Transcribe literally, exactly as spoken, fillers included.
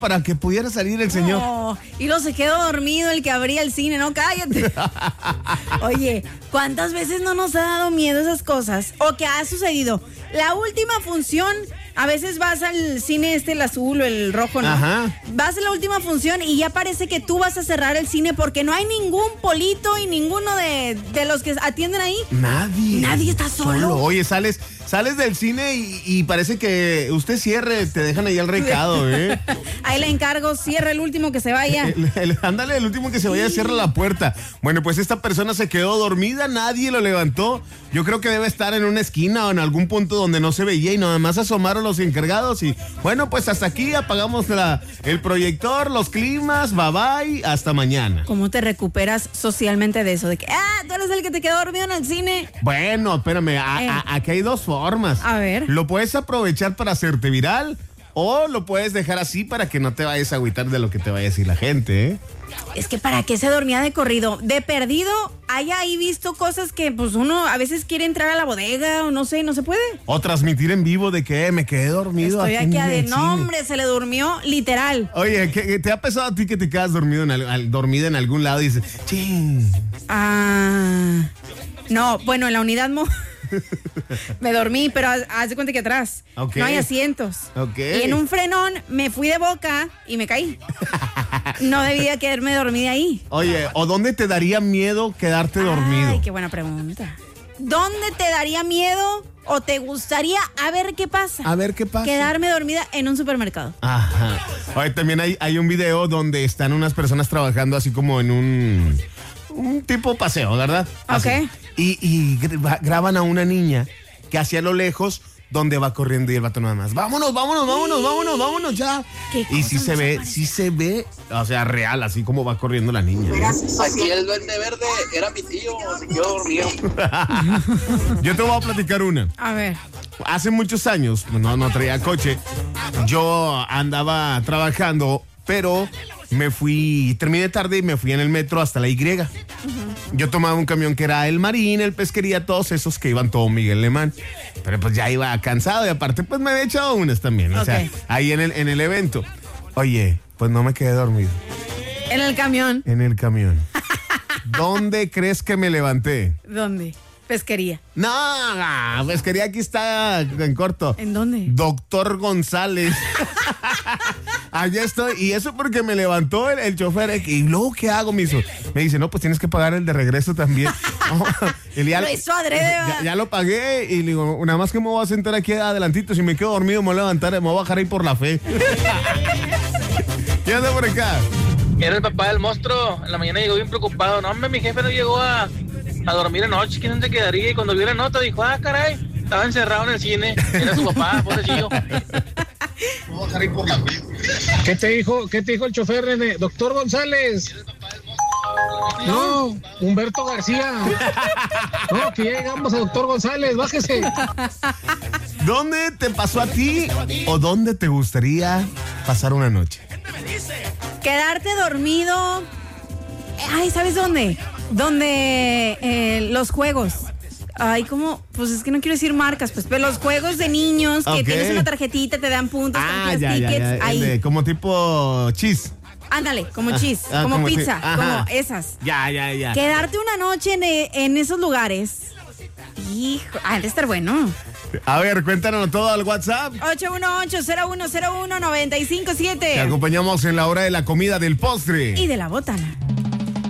para que pudiera salir el señor. No, y luego se quedó dormido el que abría el cine, no, cállate. Oye, ¿cuántas veces no nos ha dado miedo esas cosas? ¿O qué ha sucedido? La última función, a veces vas al cine este, el azul o el rojo, ¿no? Ajá. Vas a la última función y ya parece que tú vas a cerrar el cine porque no hay ningún polito y ninguno de, de los que atienden ahí. Nadie. Nadie está solo. Oye, sales, sales del cine y, y parece que usted cierre, te dejan ahí el recado, ¿eh? Ahí le encargo, cierra el último que se vaya. El, el, ándale, el último que se vaya, cierra la puerta. Bueno, pues esta persona se quedó dormida, nadie lo levantó. Yo creo que debe estar en una esquina o en algún punto donde no se veía y nada más asomaron los encargados y bueno, pues hasta aquí apagamos la, el proyector, los climas, bye bye, hasta mañana. ¿Cómo te recuperas socialmente de eso? De que, ah, tú eres el que te quedó dormido en el cine. Bueno, espérame, a, Eh. a, aquí hay dos formas. A ver. Lo puedes aprovechar para hacerte viral o lo puedes dejar así para que no te vayas a agüitar de lo que te vaya a decir la gente, ¿eh? Es que para qué se dormía de corrido. De perdido, haya ahí visto cosas que pues uno a veces quiere entrar a la bodega o no sé, no se puede. O transmitir en vivo de que eh, me quedé dormido. Estoy aquí a de en el no, cine. hombre, se le durmió literal. Oye, ¿qué, qué te ha pesado a ti que te quedas dormido en, al, al- dormida en algún lado y dices, ching? Ah, no, bueno, en la unidad mo me dormí, pero haz, haz de cuenta que atrás Ok. no hay asientos. Ok. Y en un frenón me fui de boca y me caí. No debía quedarme dormida ahí. Oye, ¿o dónde te daría miedo quedarte dormido? Ay, qué buena pregunta. ¿Dónde te daría miedo o te gustaría a ver qué pasa? A ver qué pasa. Quedarme dormida en un supermercado. Ajá. Oye, también hay, hay un video donde están unas personas trabajando así como en un, un tipo paseo, ¿verdad? Así. Ok. Y, y gra- graban a una niña que hacia lo lejos donde va corriendo y el vato nada más. Vámonos, vámonos, vámonos, vámonos, vámonos ya. Qué Y sí cosa se nos ve, aparece. sí se ve, o sea, real, así como va corriendo la niña. Aquí el duende verde era mi tío, se quedó dormido. Yo te voy a platicar una. A ver. Hace muchos años, no, no traía coche, yo andaba trabajando, pero me fui, terminé tarde y me fui en el metro hasta la Y. Yo tomaba un camión que era el Marín, el Pesquería, todos esos que iban todo Miguel Alemán. Pero pues ya iba cansado y aparte pues me había echado unas también, o sea, Ok. ahí en el, en el evento. Oye, pues no me quedé dormido En el camión. en el camión. ¿Dónde crees que me levanté? ¿Dónde? Pesquería. No, Pesquería aquí está en corto. ¿En dónde? Doctor González. Allá estoy. Y eso porque me levantó el, el chofer. ¿Y luego qué hago? Me, hizo? me dice, no, pues tienes que pagar el de regreso también. No, y ya, Lo hizo adrede, ya, ¿verdad? ya lo pagué. Y le digo, nada más que me voy a sentar aquí adelantito. Si me quedo dormido, me voy a levantar. Me voy a bajar ahí por la fe. ¿Qué anda por acá? Era el papá del monstruo. En la mañana llegó bien preocupado. No, hombre, mi jefe no llegó a, a dormir anoche. ¿Quién dónde quedaría? Y cuando vio la nota dijo, ah, caray, estaba encerrado en el cine. Era su papá, pobrecillo. ¿Qué te dijo, qué te dijo el chofer, nene? Doctor González. No, Humberto García. No, que ya llegamos a Doctor González, bájese. ¿Dónde te pasó a ti o dónde te gustaría pasar una noche? Quedarte dormido. Ay, ¿sabes dónde? Donde eh, los juegos. Ay, como, pues es que no quiero decir marcas, pues, pero los juegos de niños que Ok. tienes una tarjetita, te dan puntos, Ah, te ya, ya, tickets, ya. ahí. el de- como tipo cheese. Ándale, como cheese, ah, como, como chi- pizza, ajá. como esas. Ya, ya, ya. Quedarte una noche en, eh, en esos lugares. Hijo, ah, ha de estar bueno. A ver, cuéntanos todo al WhatsApp. ocho uno ocho, cero uno cero uno, nueve cinco Te siete. acompañamos en la hora de la comida del postre. Y de la botana.